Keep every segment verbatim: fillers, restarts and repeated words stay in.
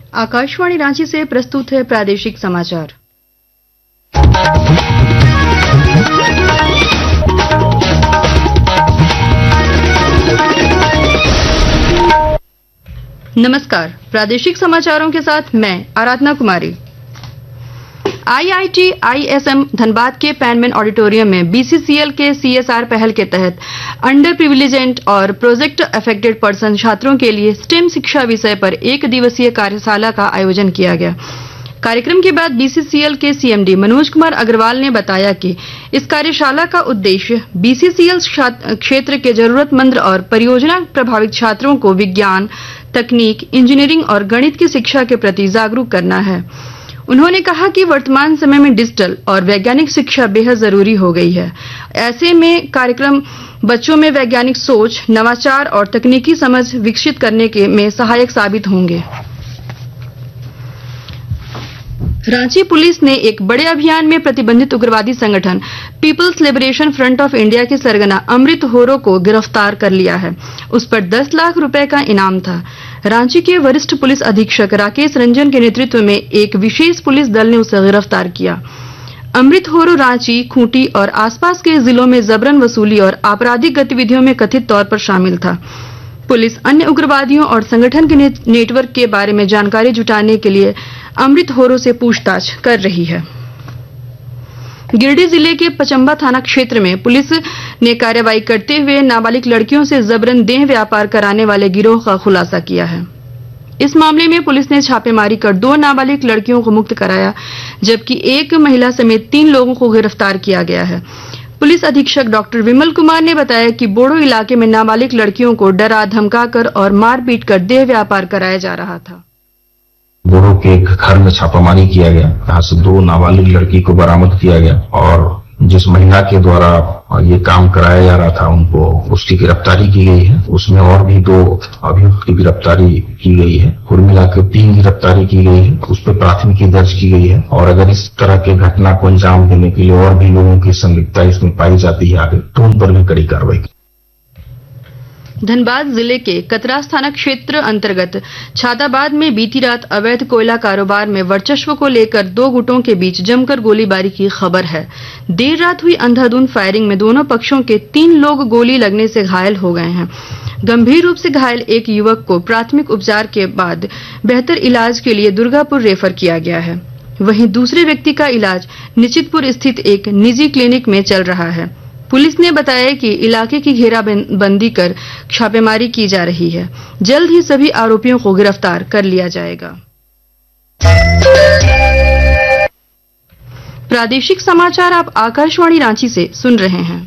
आकाशवाणी रांची से प्रस्तुत है प्रादेशिक समाचार। नमस्कार, प्रादेशिक समाचारों के साथ मैं आराधना कुमारी। आईआईटी आईएसएम धनबाद के पैनमैन ऑडिटोरियम में बीसीसीएल के सीएसआर पहल के तहत अंडर प्रिविलेजेंट और प्रोजेक्ट अफेक्टेड पर्सन छात्रों के लिए स्टेम शिक्षा विषय पर एक दिवसीय कार्यशाला का आयोजन किया गया। कार्यक्रम के बाद बीसीसीएल के सीएमडी मनोज कुमार अग्रवाल ने बताया कि इस कार्यशाला का उद्देश्य बीसीसीएल क्षेत्र के जरूरतमंद और परियोजना प्रभावित छात्रों को विज्ञान, तकनीक, इंजीनियरिंग और गणित की शिक्षा के प्रति जागरूक करना है। उन्होंने कहा कि वर्तमान समय में डिजिटल और वैज्ञानिक शिक्षा बेहद जरूरी हो गई है। ऐसे में कार्यक्रम बच्चों में वैज्ञानिक सोच, नवाचार और तकनीकी समझ विकसित करने के में सहायक साबित होंगे। रांची पुलिस ने एक बड़े अभियान में प्रतिबंधित उग्रवादी संगठन peoples liberation front of India के सरगना अमृत होरो को गिरफ्तार कर लिया है। उस पर दस लाख रुपए का इनाम था। रांची के वरिष्ठ पुलिस अधीक्षक राकेश रंजन के नेतृत्व में एक विशेष पुलिस दल ने उसे गिरफ्तार किया। अमृत होरो रांची, खूंटी और आसपास के जिलों में जबरन वसूली और आपराधिक गतिविधियों में कथित तौर पर शामिल था। पुलिस अन्य उग्रवादियों और संगठन के नेटवर्क के बारे में जानकारी जुटाने के लिए अमृत होरो से पूछताछ कर रही है। गिरिडीह जिले के पचंबा थाना क्षेत्र में पुलिस ने कार्रवाई करते हुए नाबालिग लड़कियों से जबरन देह व्यापार कराने वाले गिरोह का खुलासा किया है। इस मामले में पुलिस ने छापेमारी कर दो नाबालिग लड़कियों को मुक्त कराया, जबकि एक महिला समेत तीन लोगों को गिरफ्तार किया गया है। पुलिस अधीक्षक डॉक्टर विमल कुमार ने बताया कि बोडो इलाके में नाबालिग लड़कियों को डरा धमकाकर और मारपीट कर देह व्यापार कराया जा रहा था। बोडो के एक घर में छापामारी किया गया, यहाँ से दो नाबालिग लड़की को बरामद किया गया और जिस महिला के द्वारा ये काम कराया जा रहा था उनको उसकी गिरफ्तारी की गई है। उसमें और भी दो अभियुक्त की गिरफ्तारी की गई है। कुल मिलाकर तीन गिरफ्तारी की गई है। उस पर प्राथमिकी दर्ज की गई है और अगर इस तरह के घटना को अंजाम देने के लिए और भी लोगों की संलिप्तता इसमें पाई जाती है आगे, तो उन पर भी कड़ी कार्रवाई की। धनबाद जिले के कतरास थाना क्षेत्र अंतर्गत छाताबाद में बीती रात अवैध कोयला कारोबार में वर्चस्व को लेकर दो गुटों के बीच जमकर गोलीबारी की खबर है। देर रात हुई अंधाधुंध फायरिंग में दोनों पक्षों के तीन लोग गोली लगने से घायल हो गए हैं। गंभीर रूप से घायल एक युवक को प्राथमिक उपचार के बाद बेहतर इलाज के लिए दुर्गापुर रेफर किया गया है। वहीं दूसरे व्यक्ति का इलाज निश्चितपुर स्थित एक निजी क्लिनिक में चल रहा है। पुलिस ने बताया कि इलाके की घेराबंदी कर छापेमारी की जा रही है। जल्द ही सभी आरोपियों को गिरफ्तार कर लिया जाएगा। प्रादेशिक समाचार आप आकाशवाणी रांची से सुन रहे हैं।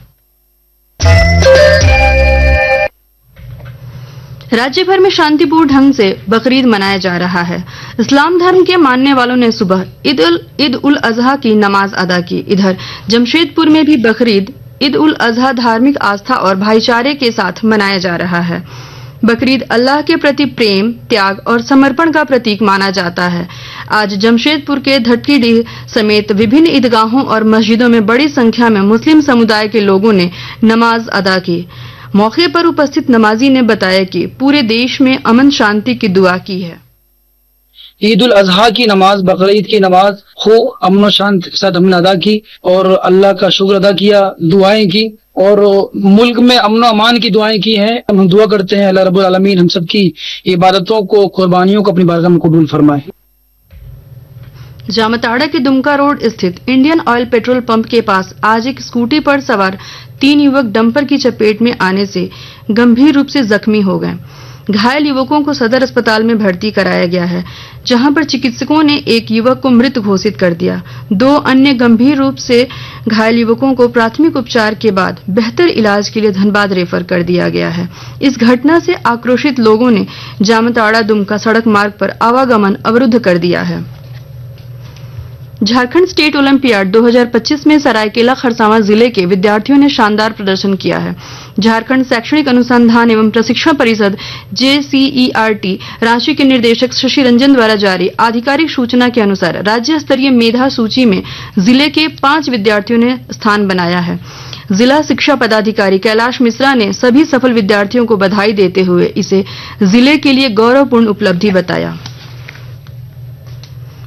राज्य भर में शांतिपूर्ण ढंग से बकरीद मनाया जा रहा है। इस्लाम धर्म के मानने वालों ने सुबह ईद उल ईद उल अजहा की नमाज अदा की। इधर जमशेदपुर में भी बकरीद ईद उल अजहा धार्मिक आस्था और भाईचारे के साथ मनाया जा रहा है। बकरीद अल्लाह के प्रति प्रेम, त्याग और समर्पण का प्रतीक माना जाता है। आज जमशेदपुर के धटकीडीह समेत विभिन्न ईदगाहों और मस्जिदों में बड़ी संख्या में मुस्लिम समुदाय के लोगों ने नमाज अदा की। मौके पर उपस्थित नमाजी ने बताया कि पूरे देश में अमन शांति की दुआ की है। ईद उल अजहा की नमाज, बकरीद की नमाज हो अमन शांति के साथ हमने अदा की और अल्लाह का शुक्र अदा किया, दुआएं की और मुल्क में अमन अमान की दुआएं की हैं। हम दुआ करते हैं अल्लाह रब्बुल आलमीन हम सबकी इबादतों को, कुर्बानियों को अपनी बारगाह में कबूल फरमाए। जामताड़ा के दुमका रोड स्थित इंडियन ऑयल पेट्रोल पंप के पास आज एक स्कूटी पर सवार तीन युवक डंपर की चपेट में आने से गंभीर रूप से जख्मी हो गए। घायल युवकों को सदर अस्पताल में भर्ती कराया गया है, जहां पर चिकित्सकों ने एक युवक को मृत घोषित कर दिया। दो अन्य गंभीर रूप से घायल युवकों को प्राथमिक उपचार के बाद बेहतर इलाज के लिए धनबाद रेफर कर दिया गया है। इस घटना से आक्रोशित लोगों ने जामताड़ा दुमका सड़क मार्ग पर आवागमन अवरुद्ध कर दिया है। झारखंड स्टेट ओलंपियाड दो हज़ार पच्चीस में सरायकेला खरसावां जिले के विद्यार्थियों ने शानदार प्रदर्शन किया है। झारखंड शैक्षणिक अनुसंधान एवं प्रशिक्षण परिषद जेसीईआरटी रांची के निदेशक शशि रंजन द्वारा जारी आधिकारिक सूचना के अनुसार राज्य स्तरीय मेधा सूची में जिले के पांच विद्यार्थियों ने स्थान बनाया है। जिला शिक्षा पदाधिकारी कैलाश मिश्रा ने सभी सफल विद्यार्थियों को बधाई देते हुए इसे जिले के लिए गौरवपूर्ण उपलब्धि बताया।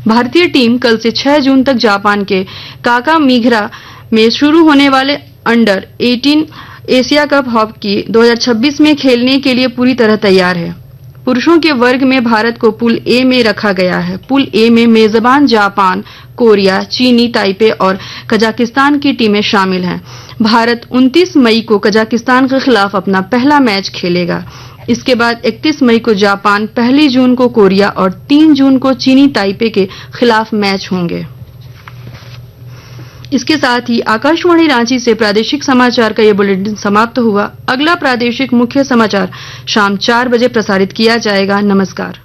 भारतीय टीम कल से छह जून तक जापान के काकामीगरा में शुरू होने वाले अंडर अठारह एशिया कप हॉकी दो हज़ार छब्बीस में खेलने के लिए पूरी तरह तैयार है। पुरुषों के वर्ग में भारत को पुल ए में रखा गया है। पुल ए में मेजबान जापान, कोरिया, चीनी ताइपे और कजाकिस्तान की टीमें शामिल हैं। भारत उनतीस मई को कजाकिस्तान के खिलाफ अपना पहला मैच खेलेगा। इसके बाद इकतीस मई को जापान, पहली जून को कोरिया और तीन जून को चीनी ताइपे के खिलाफ मैच होंगे। इसके साथ ही आकाशवाणी रांची से प्रादेशिक समाचार का ये बुलेटिन समाप्त हुआ। अगला प्रादेशिक मुख्य समाचार शाम चार बजे प्रसारित किया जाएगा। नमस्कार।